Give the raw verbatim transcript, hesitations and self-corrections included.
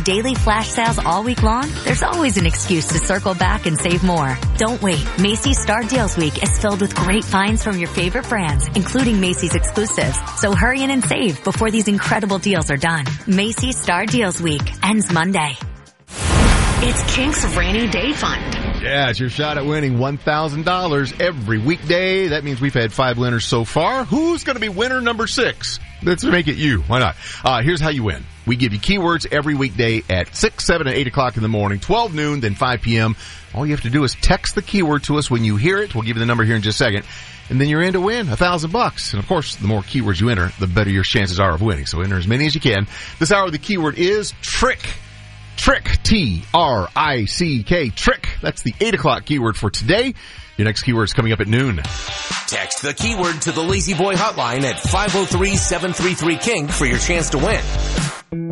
daily flash sales all week long, there's always an excuse to circle back and save more. Don't wait. Macy's Star Deals Week is filled with great finds from your favorite brands, including Macy's exclusives. So hurry in and save before these incredible deals are done. Macy's Star Deals Week ends Monday. It's Kink's Rainy Day Fund. Yeah, it's your shot at winning one thousand dollars every weekday. That means we've had five winners so far. Who's going to be winner number six? Let's make it you. Why not? Uh, here's how you win. We give you keywords every weekday at six, seven, and eight o'clock in the morning, twelve noon, then five p.m. All you have to do is text the keyword to us when you hear it. We'll give you the number here in just a second. And then you're in to win a thousand bucks. And of course, the more keywords you enter, the better your chances are of winning. So enter as many as you can. This hour, the keyword is trick. Trick, T R I C K, trick. That's the eight o'clock keyword for today. Your next keyword is coming up at noon. Text the keyword to the Lazy Boy hotline at five oh three, seven three three, K I N K for your chance to win.